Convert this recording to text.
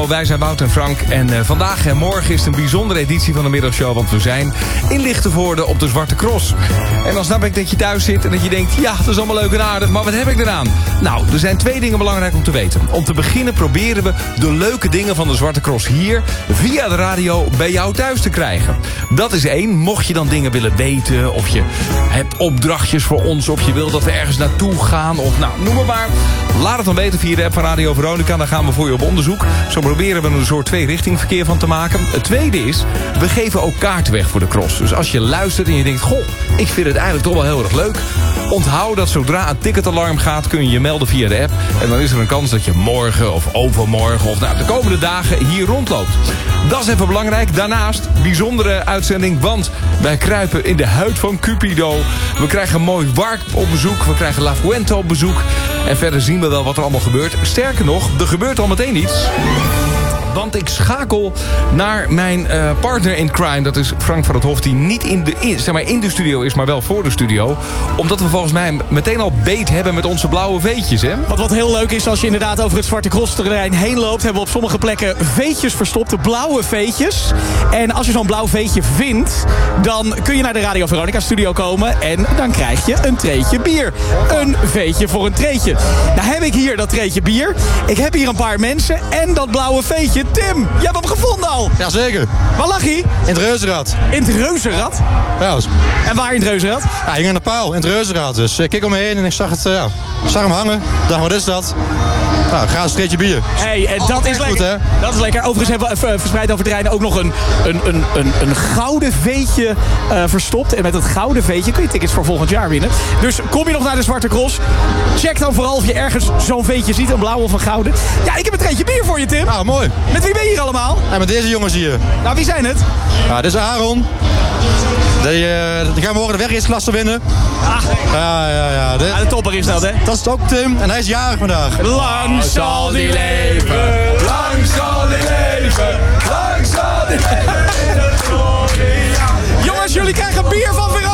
Hallo, wij zijn Wout en Frank. En vandaag en morgen is het een bijzondere editie van de middagshow. Want we zijn in Lichtenvoorde op de Zwarte Cross. En dan snap ik dat je thuis zit en dat je denkt... ja, dat is allemaal leuk en aardig, maar wat heb ik eraan? Nou, er zijn 2 dingen belangrijk om te weten. Om te beginnen proberen we de leuke dingen van de Zwarte Cross hier... via de radio bij jou thuis te krijgen. Dat is 1. Mocht je dan dingen willen weten... of je hebt opdrachtjes voor ons... of je wil dat we ergens naartoe gaan... of nou, noem maar. Laat het dan weten via de app van Radio Veronica. Dan gaan we voor je op onderzoek. Zo proberen we er een soort 2-richtingverkeer van te maken. Het tweede is, we geven ook kaarten weg voor de cross. Dus als je luistert en je denkt... goh, ik vind het eigenlijk toch wel heel erg leuk... onthoud dat zodra een ticketalarm gaat... kun je je melden via de app. En dan is er een kans dat je morgen of overmorgen... of nou, de komende dagen hier rondloopt. Dat is even belangrijk. Daarnaast, bijzondere uitzending... want wij kruipen in de huid van Cupido. We krijgen een mooi Wark op bezoek. We krijgen La Fuente op bezoek. En verder zien we wel wat er allemaal gebeurt. Sterker nog, er gebeurt al meteen iets... Want ik schakel naar mijn partner in crime. Dat is Frank van het Hof, die niet in de studio is, maar wel voor de studio. Omdat we volgens mij meteen al beet hebben met onze blauwe veetjes, hè? Wat heel leuk is, als je inderdaad over het Zwarte Cross-terrein heen loopt... hebben we op sommige plekken veetjes verstopt, de blauwe veetjes. En als je zo'n blauw veetje vindt... dan kun je naar de Radio Veronica studio komen... en dan krijg je een treetje bier. Een veetje voor een treetje. Nou heb ik hier dat treetje bier. Ik heb hier een paar mensen en dat blauwe veetje. Tim, jij hebt hem gevonden al. Jazeker. Waar lag hij? In het Reuzenrad. In het Reuzenrad? Ja. En waar in het Reuzenrad? Ja, hij hing aan de paal in het Reuzenrad. Dus ik keek om me heen en ik zag hem hangen. Ik dacht, wat is dat? Nou, graag een streetje bier. Hey, en dat is lekker. Goed, hè? Dat is lekker. Overigens hebben we verspreid over het terrein ook nog een gouden veetje verstopt. En met dat gouden veetje kun je tickets voor volgend jaar winnen. Dus kom je nog naar de Zwarte Cross? Check dan vooral of je ergens zo'n veetje ziet. Een blauw of een gouden. Ja, ik heb een treetje bier voor je, Tim. Ah, mooi. Met wie ben je hier allemaal? En met deze jongens hier. Nou, wie zijn het? Ja, dit is Aaron. Die gaan morgen de wegritsklasse winnen. Ah. Ja. De topper is dat, hè? Dat is ook Tim. En hij is jarig vandaag. Lang zal die leven. Lang zal die leven. Lang zal die leven. Jongens, jullie krijgen bier van Veronica.